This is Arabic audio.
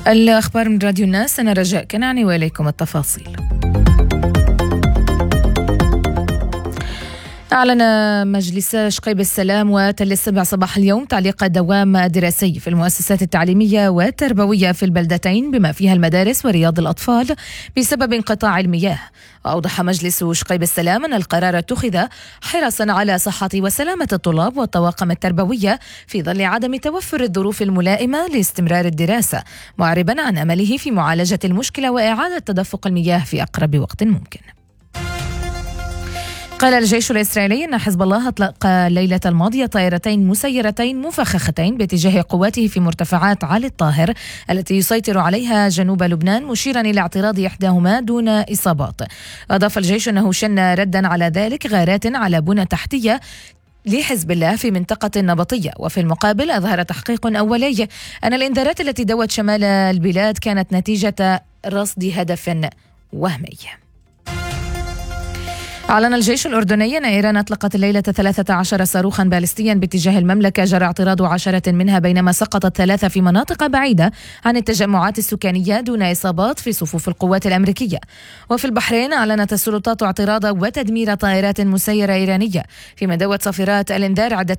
الأخبار من راديو الناس، أنا رجاء كنعني وإليكم التفاصيل. أعلن مجلس شقيب السلام وتل السبع صباح اليوم تعليق دوام دراسي في المؤسسات التعليمية والتربوية في البلدتين بما فيها المدارس ورياض الأطفال بسبب انقطاع المياه. وأوضح مجلس شقيب السلام أن القرار اتخذ حرصا على صحة وسلامة الطلاب والطواقم التربوية في ظل عدم توفر الظروف الملائمة لاستمرار الدراسة، معربا عن أمله في معالجة المشكلة وإعادة تدفق المياه في أقرب وقت ممكن. قال الجيش الإسرائيلي أن حزب الله أطلق الليلة الماضية طائرتين مسيرتين مفخختين باتجاه قواته في مرتفعات علي الطاهر التي يسيطر عليها جنوب لبنان، مشيرا إلى اعتراض إحداهما دون إصابات. أضاف الجيش أنه شن ردا على ذلك غارات على بنى تحتية لحزب الله في منطقة النبطية. وفي المقابل أظهر تحقيق أولي أن الإنذارات التي دوت شمال البلاد كانت نتيجة رصد هدف وهمي. أعلن الجيش الأردني أن إيران أطلقت الليلة 13 صاروخا باليستيا باتجاه المملكة، جرى اعتراض 10 منها بينما سقطت 3 في مناطق بعيدة عن التجمعات السكانية دون إصابات في صفوف القوات الأمريكية. وفي البحرين أعلنت السلطات اعتراض وتدمير طائرات مسيرة إيرانية، فيما دوت صافرات الإنذار عدة